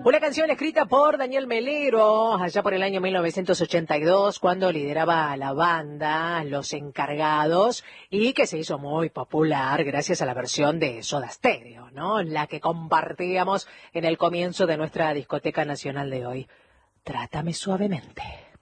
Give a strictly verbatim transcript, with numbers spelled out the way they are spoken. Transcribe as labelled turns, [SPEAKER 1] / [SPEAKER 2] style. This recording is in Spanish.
[SPEAKER 1] Una canción escrita por Daniel Melero allá por el año mil novecientos ochenta y dos, cuando lideraba a la banda Los Encargados, y que se hizo muy popular gracias a la versión de Soda Stereo, ¿no? La que compartíamos en el comienzo de nuestra discoteca nacional de hoy. Trátame suavemente.